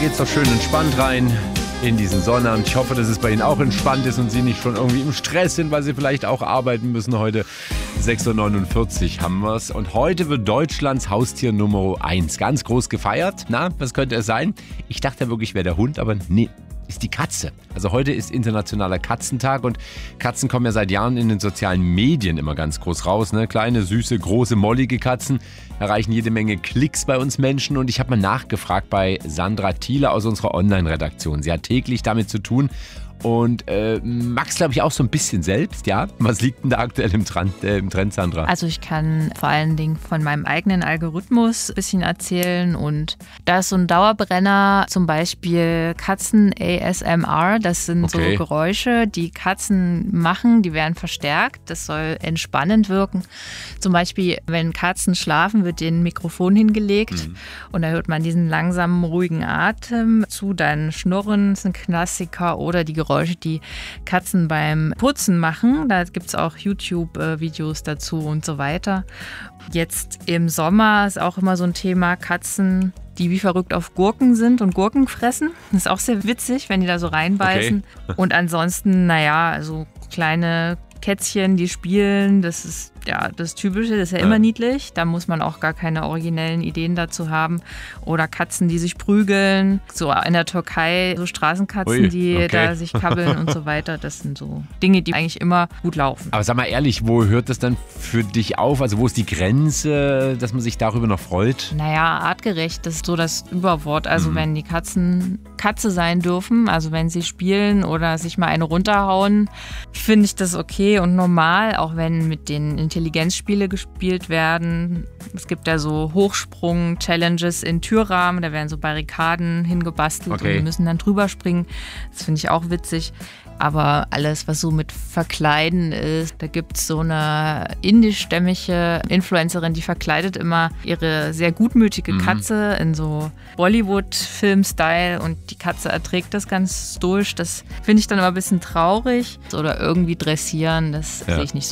geht's doch schön entspannt rein in diesen Sonnabend. Ich hoffe, dass es bei Ihnen auch entspannt ist und Sie nicht schon irgendwie im Stress sind, weil Sie vielleicht auch arbeiten müssen. Heute 6.49 Uhr haben wir es. Und heute wird Deutschlands Haustier Nummer 1 ganz groß gefeiert. Na, was könnte es sein? Ich dachte wirklich, wäre der Hund, aber nee. Ist die Katze. Also heute ist Internationaler Katzentag und Katzen kommen ja seit Jahren in den sozialen Medien immer ganz groß raus. Ne? Kleine, süße, große, mollige Katzen erreichen jede Menge Klicks bei uns Menschen und ich habe mal nachgefragt bei Sandra Thiele aus unserer Online-Redaktion. Sie hat täglich damit zu tun und Max, glaube ich, auch so ein bisschen selbst, ja? Was liegt denn da aktuell im Trend, Sandra? Also ich kann vor allen Dingen von meinem eigenen Algorithmus ein bisschen erzählen und da ist so ein Dauerbrenner, zum Beispiel Katzen-ASMR, das sind so Geräusche, die Katzen machen, die werden verstärkt, das soll entspannend wirken. Zum Beispiel, wenn Katzen schlafen, wird denen ein Mikrofon hingelegt und da hört man diesen langsamen, ruhigen Atem zu, dann Schnurren, das ist ein Klassiker, oder die Geräusche, die Katzen beim Putzen machen. Da gibt es auch YouTube-Videos dazu und so weiter. Jetzt im Sommer ist auch immer so ein Thema Katzen, die wie verrückt auf Gurken sind und Gurken fressen. Das ist auch sehr witzig, wenn die da so reinbeißen. Okay. Und ansonsten, also kleine Kätzchen, die spielen, das ist ja das Typische, das ist ja immer niedlich. Da muss man auch gar keine originellen Ideen dazu haben. Oder Katzen, die sich prügeln. So in der Türkei, so Straßenkatzen, die da sich kabbeln und so weiter. Das sind so Dinge, die eigentlich immer gut laufen. Aber sag mal ehrlich, wo hört das dann für dich auf? Also wo ist die Grenze, dass man sich darüber noch freut? Artgerecht, das ist so das Überwort. Also wenn die Katzen Katze sein dürfen, also wenn sie spielen oder sich mal eine runterhauen, finde ich das okay und normal, auch wenn mit den Intelligenzspiele gespielt werden. Es gibt ja so Hochsprung-Challenges in Türrahmen, da werden so Barrikaden hingebastelt und die müssen dann drüber springen. Das finde ich auch witzig. Aber alles, was so mit Verkleiden ist, da gibt es so eine indischstämmige Influencerin, die verkleidet immer ihre sehr gutmütige Katze in so Bollywood-Film-Style und die Katze erträgt das ganz stoisch. Das finde ich dann immer ein bisschen traurig. Oder irgendwie dressieren, das sehe ich nicht so.